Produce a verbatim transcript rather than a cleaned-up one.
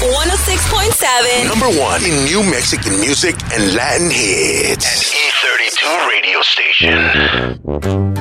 one oh six point seven. Number one in new Mexican music and Latin hits. An E thirty-two radio station.